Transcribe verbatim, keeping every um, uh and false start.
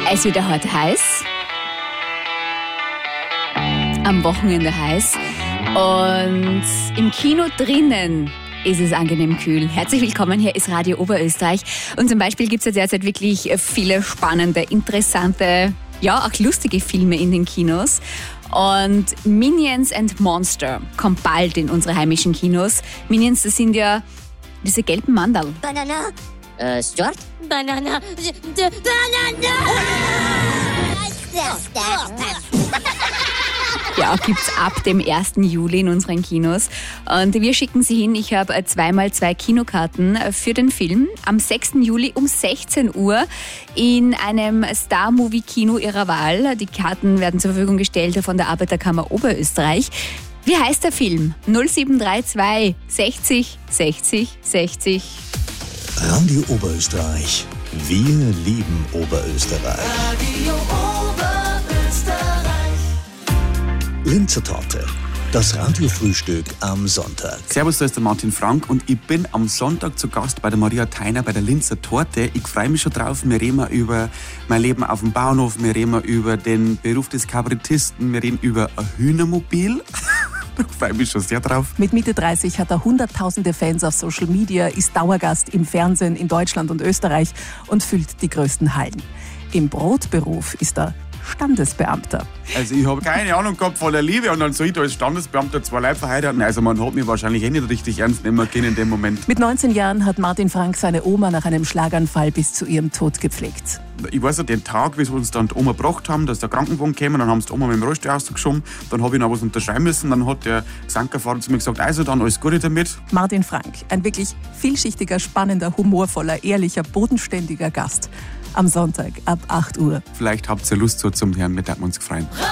Es wird ja heute heiß. Am Wochenende heiß. Und im Kino drinnen ist es angenehm kühl. Herzlich willkommen, hier ist Radio Oberösterreich. Und zum Beispiel gibt es ja derzeit wirklich viele spannende, interessante, ja auch lustige Filme in den Kinos. Und Minions and Monster kommt bald in unsere heimischen Kinos. Minions, das sind ja diese gelben Mandal. Banana. Äh, Stuart? Banana. Banana. Ja, gibt's ab dem ersten Juli in unseren Kinos. Und wir schicken sie hin. Ich habe zweimal zwei Kinokarten für den Film. Am sechsten Juli um sechzehn Uhr in einem Star-Movie-Kino Ihrer Wahl. Die Karten werden zur Verfügung gestellt von der Arbeiterkammer Oberösterreich. Wie heißt der Film? null sieben drei zwei sechzig sechzig sechzig. Radio Oberösterreich. Wir lieben Oberösterreich. Radio Oberösterreich. Linzer Torte. Das Radiofrühstück am Sonntag. Servus, da ist der Martin Frank und ich bin am Sonntag zu Gast bei der Maria Theiner bei der Linzer Torte. Ich freue mich schon drauf. Wir reden über mein Leben auf dem Bauernhof, wir reden über den Beruf des Kabarettisten, wir reden über ein Hühnermobil. Ich freue mich schon sehr drauf. Mit Mitte dreißig hat er hunderttausende Fans auf Social Media, ist Dauergast im Fernsehen in Deutschland und Österreich und füllt die größten Hallen. Im Brotberuf ist er Standesbeamter. Also ich habe keine Ahnung gehabt von der Liebe und dann soll ich da als Standesbeamter zwei Leute verheiraten. Also man hat mich wahrscheinlich eh nicht richtig ernst nehmen können in dem Moment. Mit neunzehn Jahren hat Martin Frank seine Oma nach einem Schlaganfall bis zu ihrem Tod gepflegt. Ich weiß ja, den Tag, wie sie uns dann die Oma gebracht haben, dass der Krankenwagen kam, dann haben sie die Oma mit dem Rollstuhl rausgeschoben, dann habe ich noch was unterschreiben müssen, dann hat der Sankerfahrer zu mir gesagt, also dann alles Gute damit. Martin Frank, ein wirklich vielschichtiger, spannender, humorvoller, ehrlicher, bodenständiger Gast. Am Sonntag ab acht Uhr. Vielleicht habt ihr Lust so zum Hören, mit uns gefreut.